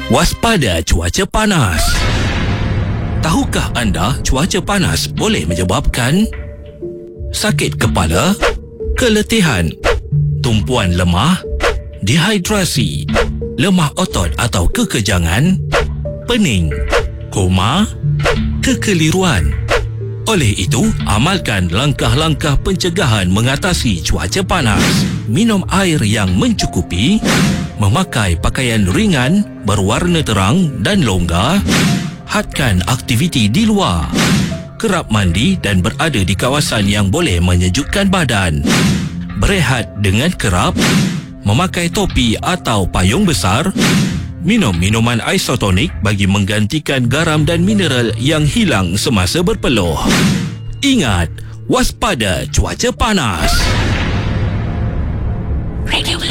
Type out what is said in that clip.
Waspada cuaca panas. Tahukah anda cuaca panas boleh menyebabkan sakit kepala, keletihan, tumpuan lemah, dehidrasi, lemah otot atau kekejangan, pening, koma, kekeliruan. Oleh itu, amalkan langkah-langkah pencegahan mengatasi cuaca panas. Minum air yang mencukupi, memakai pakaian ringan, berwarna terang dan longgar, hadkan aktiviti di luar, kerap mandi dan berada di kawasan yang boleh menyejukkan badan, berehat dengan kerap, memakai topi atau payung besar, minum minuman isotonik bagi menggantikan garam dan mineral yang hilang semasa berpeluh. Ingat, waspada cuaca panas. Radio